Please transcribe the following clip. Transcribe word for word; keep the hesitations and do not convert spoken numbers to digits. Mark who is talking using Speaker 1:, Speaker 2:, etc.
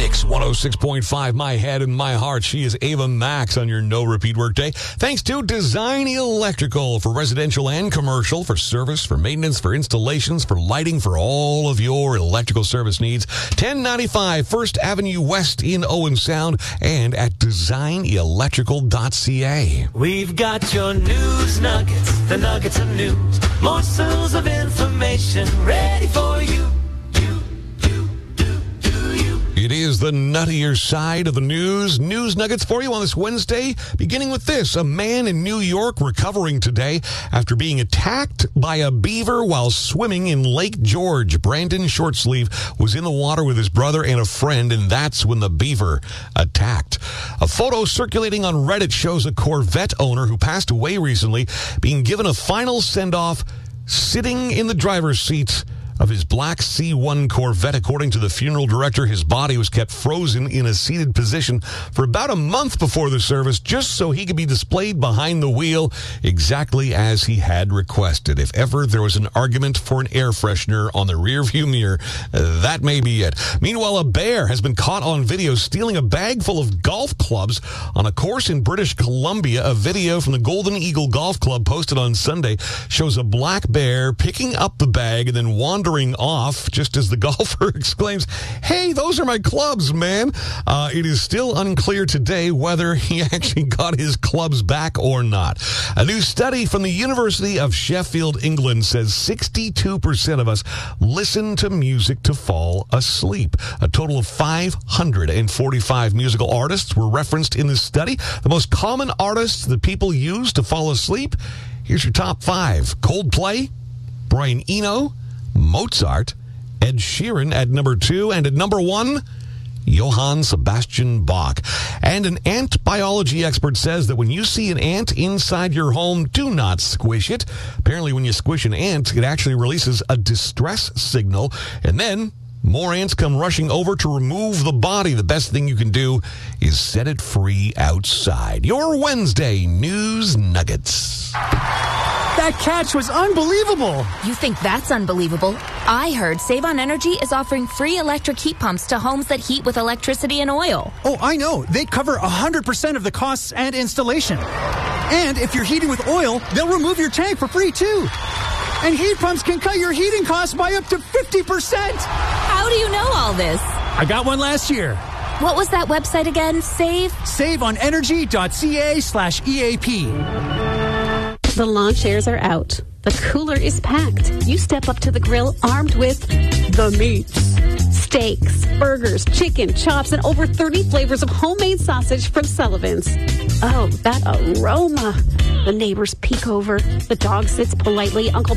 Speaker 1: Mix one oh six point five, my head and my heart. She is Ava Max on your no repeat workday. Thanks to Design Electrical for residential and commercial, for service, for maintenance, for installations, for lighting, for all of your electrical service needs. ten ninety-five First Avenue West in Owen Sound and at design electrical dot c a.
Speaker 2: We've got your news nuggets, the nuggets of news, morsels of information ready for you.
Speaker 1: It is the nuttier side of the news. News nuggets for you on this Wednesday, beginning with this. A man in New York recovering today after being attacked by a beaver while swimming in Lake George. Brandon Shortsleeve was in the water with his brother and a friend, and that's when the beaver attacked. A photo circulating on Reddit shows a Corvette owner who passed away recently being given a final send-off sitting in the driver's seat of his black C one Corvette. According to the funeral director, his body was kept frozen in a seated position for about a month before the service, just so he could be displayed behind the wheel exactly as he had requested. If ever there was an argument for an air freshener on the rearview mirror, uh, that may be it. Meanwhile, a bear has been caught on video stealing a bag full of golf clubs on a course in British Columbia. A video from the Golden Eagle Golf Club posted on Sunday shows a black bear picking up the bag and then wandering off just as the golfer exclaims, "Hey, those are my clubs, man." Uh, it is still unclear today whether he actually got his clubs back or not. A new study from the University of Sheffield, England, says sixty-two percent of us listen to music to fall asleep. A total of five hundred forty-five musical artists were referenced in this study. The most common artists that people use to fall asleep, here's your top five. Coldplay, Brian Eno, Mozart, Ed Sheeran at number two, and at number one, Johann Sebastian Bach. And an ant biology expert says that when you see an ant inside your home, do not squish it. Apparently, when you squish an ant, it actually releases a distress signal, and then more ants come rushing over to remove the body. The best thing you can do is set it free outside. Your Wednesday News Nuggets.
Speaker 3: That catch was unbelievable.
Speaker 4: You think that's unbelievable? I heard Save On Energy is offering free electric heat pumps to homes that heat with electricity and oil.
Speaker 3: Oh, I know. They cover one hundred percent of the costs and installation. And if you're heating with oil, they'll remove your tank for free, too. And heat pumps can cut your heating costs by up to fifty percent.
Speaker 4: How do you know all this?
Speaker 3: I got one last year.
Speaker 4: What was that website again? Save?
Speaker 3: save on energy dot c a slash E A P.
Speaker 5: The lawn chairs are out. The cooler is packed. You step up to the grill armed with the meats. Steaks, burgers, chicken, chops, and over thirty flavors of homemade sausage from Sullivan's. Oh, that aroma. The neighbors peek over. The dog sits politely. Uncle